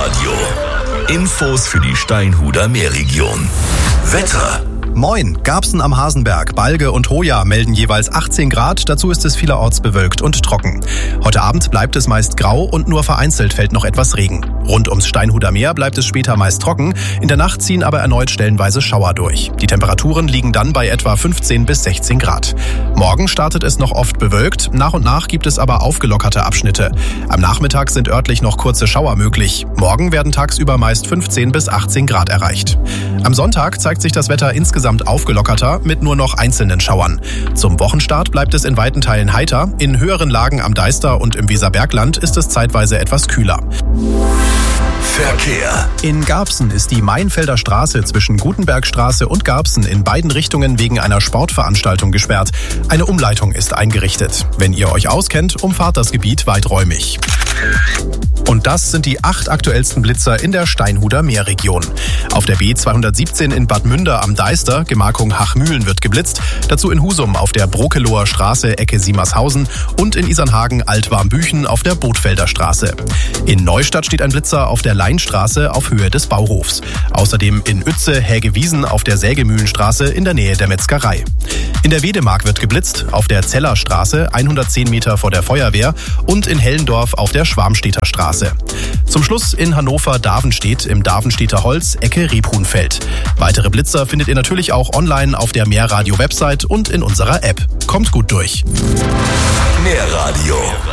Meerradio. Infos für die Steinhuder Meerregion. Wetter. Moin, Garbsen am Hasenberg, Balge und Hoya melden jeweils 18 Grad, dazu ist es vielerorts bewölkt und trocken. Heute Abend bleibt es meist grau und nur vereinzelt fällt noch etwas Regen. Rund ums Steinhuder Meer bleibt es später meist trocken, in der Nacht ziehen aber erneut stellenweise Schauer durch. Die Temperaturen liegen dann bei etwa 15 bis 16 Grad. Morgen startet es noch oft bewölkt, nach und nach gibt es aber aufgelockerte Abschnitte. Am Nachmittag sind örtlich noch kurze Schauer möglich. Morgen werden tagsüber meist 15 bis 18 Grad erreicht. Am Sonntag zeigt sich das Wetter insgesamt aufgelockerter mit nur noch einzelnen Schauern. Zum Wochenstart bleibt es in weiten Teilen heiter, in höheren Lagen am Deister und im Weserbergland ist es zeitweise etwas kühler. Verkehr. In Garbsen ist die Mainfelder Straße zwischen Gutenbergstraße und Garbsen in beiden Richtungen wegen einer Sportveranstaltung gesperrt. Eine Umleitung ist eingerichtet. Wenn ihr euch auskennt, umfahrt das Gebiet weiträumig. Und das sind die 8 aktuellsten Blitzer in der Steinhuder Meerregion. Auf der B217 in Bad Münder am Deister, Gemarkung Hachmühlen, wird geblitzt. Dazu in Husum auf der Brokeloher Straße, Ecke Siemershausen und in Isernhagen Altwarmbüchen auf der Bootfelder Straße. In Neustadt steht ein Blitzer auf der Leinstraße auf Höhe des Bauhofs. Außerdem in Uetze, Hägewiesen auf der Sägemühlenstraße in der Nähe der Metzgerei. In der Wedemark wird geblitzt, auf der Zellerstraße 110 Meter vor der Feuerwehr und in Hellendorf auf der Schwarmstedter Straße. Zum Schluss in Hannover-Davenstedt im Davenstedter Holz, Ecke Rebhuhnfeld. Weitere Blitzer findet ihr natürlich auch online auf der Meerradio-Website und in unserer App. Kommt gut durch. Meerradio.